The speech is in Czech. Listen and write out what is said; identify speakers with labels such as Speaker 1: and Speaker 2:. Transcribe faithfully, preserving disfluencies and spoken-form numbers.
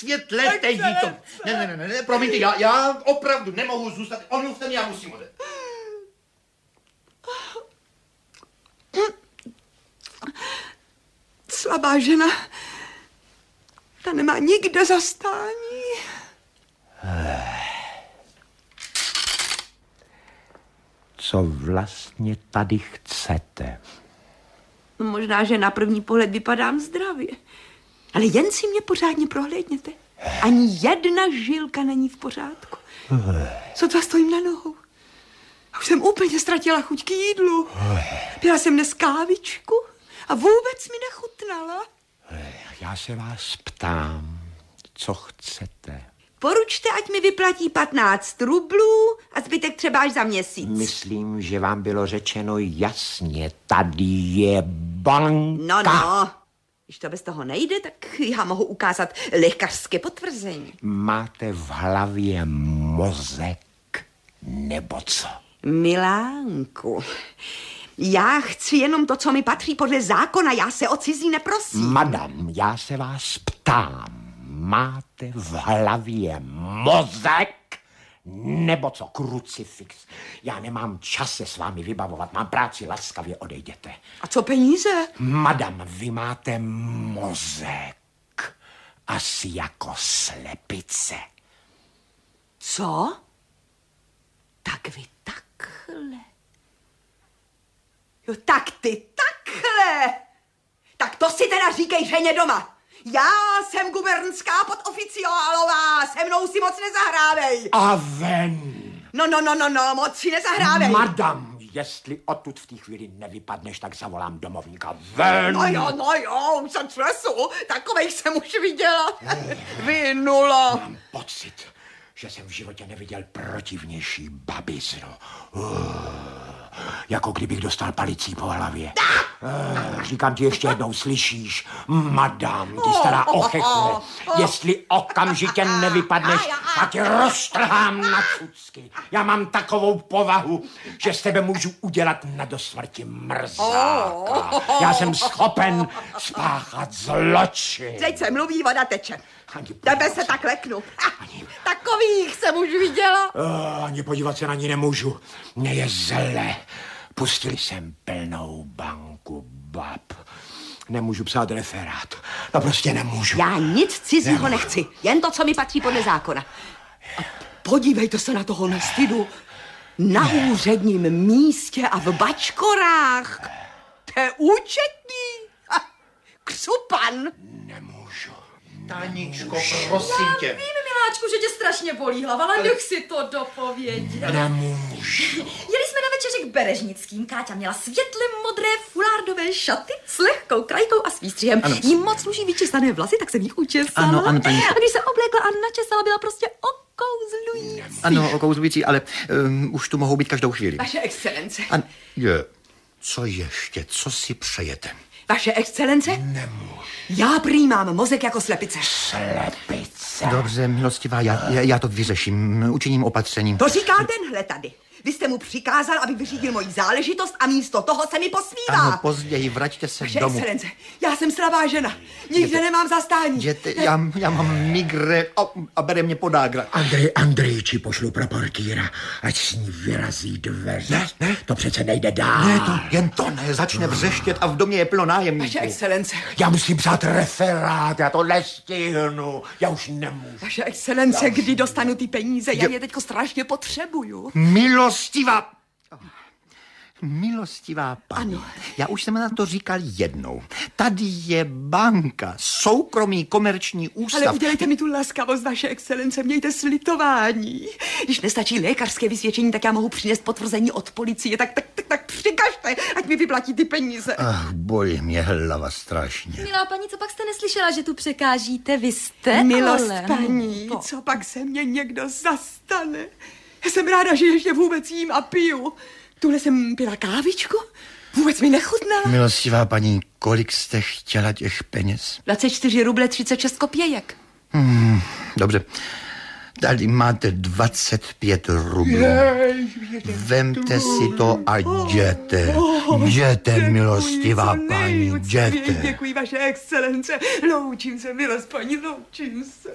Speaker 1: vysvětlete jí to. Ne, ne, ne, ne, promiňte, já, já opravdu nemohu zůstat. Omluvte mě, já musím odejít.
Speaker 2: Slabá žena, ta nemá nikde zastání.
Speaker 3: Co vlastně tady chcete?
Speaker 2: Možná, že na první pohled vypadám zdravě, ale jen si mě pořádně prohlédněte. Ani jedna žilka není v pořádku. Sotva stojím na nohou. A už jsem úplně ztratila chuť k jídlu. Pila jsem dnes kávičku a vůbec mi nechutnala.
Speaker 3: Já se vás ptám, co chcete?
Speaker 2: Poručte, ať mi vyplatí patnáct rublů a zbytek třeba až za měsíc.
Speaker 3: Myslím, že vám bylo řečeno jasně, tady je banka.
Speaker 2: No, no. Když to bez toho nejde, tak já mohu ukázat lékařské potvrzení.
Speaker 3: Máte v hlavě mozek nebo co?
Speaker 2: Milánku, já chci jenom to, co mi patří podle zákona. Já se o cizí neprosím.
Speaker 3: Madam, já se vás ptám. Máte v hlavě mozek nebo co? Krucifix. Já nemám čas se s vámi vybavovat. Mám práci, laskavě odejděte.
Speaker 2: A co peníze?
Speaker 3: Madam, vy máte mozek. Asi jako slepice.
Speaker 2: Co? Tak vy takhle. Jo, tak ty takhle. Tak to si teda říkej ženě doma. Já jsem gubernská podoficiálová, se mnou si moc nezahrávej.
Speaker 3: A ven.
Speaker 2: No, no, no, no, no, moc si nezahrávej.
Speaker 3: Madam, jestli odtud v té chvíli nevypadneš, tak zavolám domovníka. Ven.
Speaker 2: No jo, no jo, už jsem třesu, takovej jsem už viděla. Vy nula.
Speaker 3: Mám pocit, že jsem v životě neviděl protivnější babiznu. Uh, jako kdybych dostal palicí po hlavě. Uh, říkám ti ještě jednou, slyšíš? Madam, ty stará ochechne, jestli okamžitě nevypadneš, tak tě roztrhám na cucky. Já mám takovou povahu, že z tebe můžu udělat na dosmrti mrzáka. Já jsem schopen spáchat zločin.
Speaker 2: Teď se mluví, voda teče. Tebe se tak leknu. Ani... Takových jsem už viděla.
Speaker 3: Uh, ani podívat se na ní nemůžu. Mně je zle. Pustili jsem plnou banku bab. Nemůžu psát referát. No prostě nemůžu.
Speaker 2: Já nic cizího nechci. Jen to, co mi patří podle zákona. A podívejte se na toho nestydu. Na úředním místě a v bačkorách. To je účetní. Křupan.
Speaker 3: Nemůžu.
Speaker 1: Táničko, prosím tě.
Speaker 4: Já vím, miláčku, že tě strašně bolí hlava, ale nech si to dopovědět.
Speaker 3: Nemůžu.
Speaker 4: Jeli jsme na večeři k Berežnickým. Káťa měla světle modré fulárdové šaty s lehkou krajkou a s výstřihem. Jí moc sluší vyčesané vlasy, tak jsem jich učesala.
Speaker 5: Ano, ano, paní.
Speaker 4: A když se oblékla a načesala, byla prostě okouzlující.
Speaker 5: Ano, okouzlující, ale um, už tu mohou být každou chvíli.
Speaker 2: Vaše excelence.
Speaker 5: An... Je. Co ještě? Co si přejete?
Speaker 2: Vaše excelence?
Speaker 3: Nemůžu.
Speaker 2: Já prý mám mozek jako slepice.
Speaker 3: Slepice.
Speaker 5: Dobře, milostivá, já, já, já to vyřeším. Učiním opatření.
Speaker 2: To říká tenhle tady. Vy jste mu přikázal, aby vyřídil moji záležitost a místo toho se mi posmívá.
Speaker 5: Ano, později, vraťte se
Speaker 2: Vaše
Speaker 5: domů.
Speaker 2: excelence, já jsem slabá žena. Nikde
Speaker 5: Jděte.
Speaker 2: nemám zastání.
Speaker 5: Jděte, já, já mám migre a, a bere mě podágra.
Speaker 3: Andrej Andrejči pošlu pro portýra, ať s ní vyrazí dveře.
Speaker 5: Ne, ne.
Speaker 3: To přece nejde dál.
Speaker 5: Ne, to, jen to ne, začne vřeštět a v domě je plno nájemníků.
Speaker 2: Vaše excelence.
Speaker 3: Já musím psát referát, já to nestihnu. Já už nemůžu.
Speaker 2: Vaše excelence, kdy dostanu ty peníze? Já je teďko strašně potřebuju.
Speaker 5: Milostivá... Milostivá paní,
Speaker 2: Ano.
Speaker 5: já už jsem na to říkal jednou. Tady je banka, soukromý komerční ústav.
Speaker 2: Ale udělejte mi tu laskavost, vaše excelence, mějte slitování. Když nestačí lékařské vysvědčení, tak já mohu přinést potvrzení od policie, tak, tak, tak, tak přikažte, ať mi vyplatí ty peníze.
Speaker 5: Ach, bolí mě hlava strašně.
Speaker 4: Milá paní, co pak jste neslyšela, že tu překážíte? Vy jste,
Speaker 2: Milost
Speaker 4: ale...
Speaker 2: paní,
Speaker 4: No.
Speaker 2: co pak se mě někdo zastane? Já jsem ráda, že ještě vůbec jím a piju. Tuhle jsem pila kávičku, vůbec mi nechutnala.
Speaker 5: Milostivá paní, kolik jste chtěla těch peněz?
Speaker 2: dvacet čtyři ruble třicet šest kopějek.
Speaker 5: Hmm, dobře. Tady máte dvacet pět rublů. Vemte si to a jděte. Jděte, milostivá paní, jděte.
Speaker 2: Děkuji, vaše excelence. Loučím se, milost paní, loučím se.